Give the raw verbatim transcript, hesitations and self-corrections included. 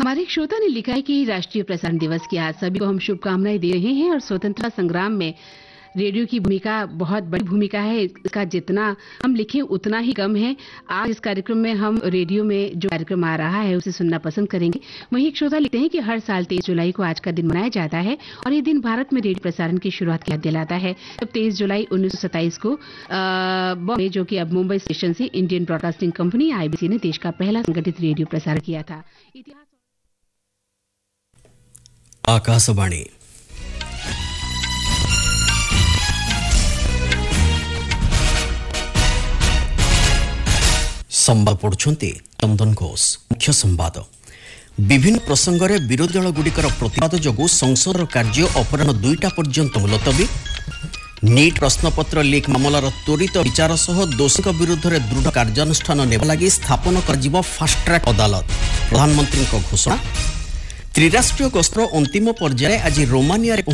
हमारे एक श्रोता ने लिखा है कि राष्ट्रीय प्रसारण दिवस की आज सभी को हम शुभकामनाएं दे रहे हैं और स्वतंत्रता संग्राम में रेडियो की भूमिका बहुत बड़ी भूमिका है। इसका जितना हम लिखें उतना ही कम है। आज इस कार्यक्रम में हम रेडियो में जो कार्यक्रम आ रहा है उसे सुनना पसंद करेंगे। वहीं एक श्रोता लिखते हैं कि हर साल तेईस जुलाई को आज का दिन मनाया जाता है और ये दिन भारत में रेडियो प्रसारण की शुरुआत की याद दिलाता है। तब तेईस जुलाई उन्नीस सौ सत्ताईस को बॉम्बे, जो कि अब मुंबई स्टेशन से इंडियन ब्रॉडकास्टिंग कंपनी आईबीसी ने देश का पहला संगठित रेडियो प्रसारण किया था। इतिहास आकाशवाणी संवाद पढ़ुछंती चंदन घोष। मुख्य संवाद विभिन्न प्रसंग में विरोधी दल गुड़िकर प्रतिवाद जोगु संसद कार्य अपराह दुईटा पर्यंत मुलतवी। नीट प्रश्नपत्र लीक मामलार त्वरित विचार सह दोषी विरुद्ध में दृढ़ कार्यानुष्ठान नेबा लागि स्थापन कर फास्ट ट्रैक अदालत। प्रधानमंत्री घोषणा। त्रिराष्ट्रीय गस्तर अंतिम पर्याय आज रोमानिया